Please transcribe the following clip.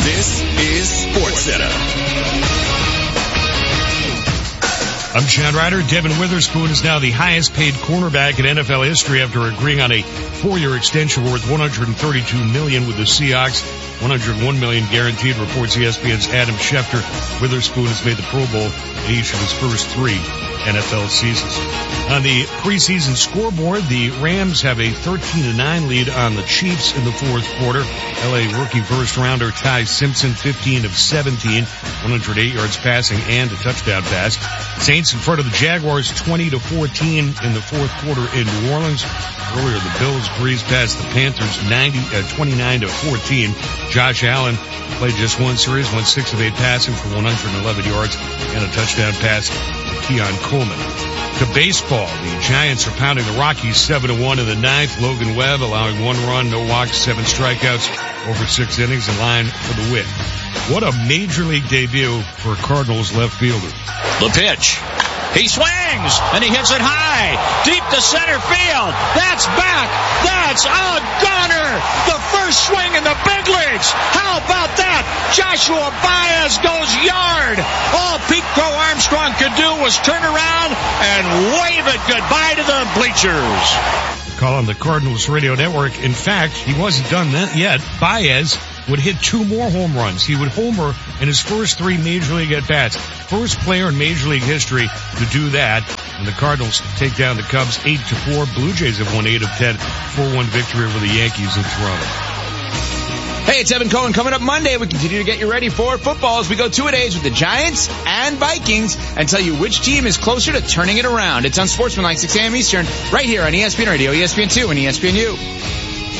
This is SportsCenter. I'm Chad Ryder. Devin Witherspoon is now the highest paid cornerback in NFL history after agreeing on a 4-year extension worth $132 million with the Seahawks. $101 million guaranteed, reports ESPN's Adam Schefter. Witherspoon has made the Pro Bowl in each of his first 3 NFL seasons. On the preseason scoreboard, the Rams have a 13-9 lead on the Chiefs in the fourth quarter. LA rookie first-rounder Ty Simpson, 15 of 17, 108 yards passing and a touchdown pass. Saints in front of the Jaguars, 20-14 in the fourth quarter in New Orleans. Earlier, the Bills breezed past the Panthers, 29-14. Josh Allen played just one series, went 6 of 8 passing for 111 yards and a touchdown pass to Keon Coleman. To baseball, the Giants are pounding the Rockies 7-1 in the ninth. Logan Webb allowing 1 run, no walks, 7 strikeouts over 6 innings in line for the win. What a major league debut for Cardinals left fielder. The pitch. He swings, and he hits it high, deep to center field. That's back. That's a gunner. The first swing in the big leagues. How about that? Joshua Baez goes yard. All Pete Crow Armstrong could do was turn around and wave it goodbye to the bleachers. Call on the Cardinals radio network. In fact, he wasn't done that yet. Baez would hit 2 more home runs. He would homer in his first 3 Major League at-bats. First player in Major League history to do that. And the Cardinals take down the Cubs 8-4. Blue Jays have won 8 of 10. 4-1 victory over the Yankees in Toronto. Hey, it's Evan Cohen. Coming up Monday, we continue to get you ready for football as we go 2-a-days with the Giants and Vikings and tell you which team is closer to turning it around. It's on Sportsmanlike 6 a.m. Eastern, right here on ESPN Radio, ESPN2, and ESPNU.